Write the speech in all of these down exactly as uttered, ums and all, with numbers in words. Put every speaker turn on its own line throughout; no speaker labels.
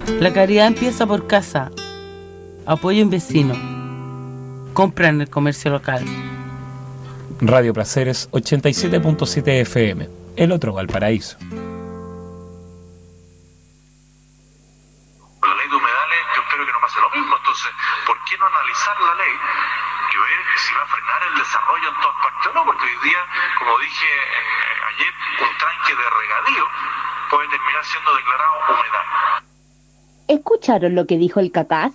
La caridad empieza por casa. Apoya a un vecino. Compra en el comercio local.
Radio Placeres ochenta y siete punto siete F M, el otro Valparaíso.
La ley de humedales, yo espero que no pase lo mismo. Entonces, ¿por qué no analizar la ley y ver si va a frenar el desarrollo en todas partes o no? Porque hoy día, como dije eh, ayer, un tranque de regadío puede terminar siendo declarado humedal.
¿Escucharon lo que dijo el capaz?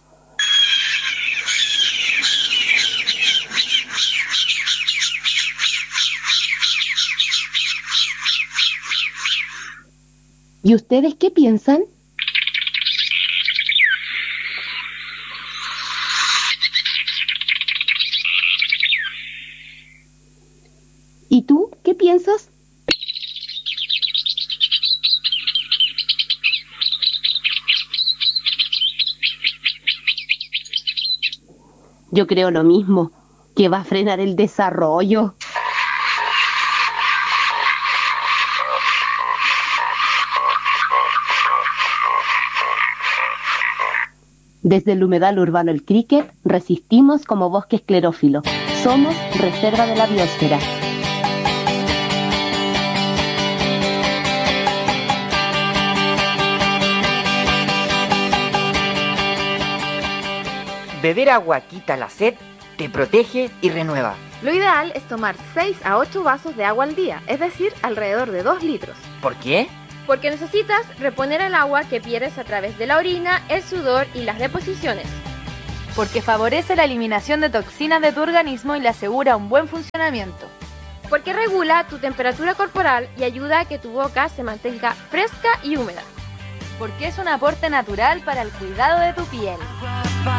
¿Y ustedes qué piensan? ¿Y tú qué piensas? Yo creo lo mismo, que va a frenar el desarrollo. Desde el humedal urbano El Cricket, resistimos como bosque esclerófilo. Somos reserva de la biosfera.
Beber agua quita la sed, te protege y renueva.
Lo ideal es tomar seis a ocho vasos de agua al día, es decir, alrededor de dos litros.
¿Por qué?
Porque necesitas reponer el agua que pierdes a través de la orina, el sudor y las deposiciones.
Porque favorece la eliminación de toxinas de tu organismo y le asegura un buen funcionamiento.
Porque regula tu temperatura corporal y ayuda a que tu boca se mantenga fresca y húmeda.
Porque es un aporte natural para el cuidado de tu piel.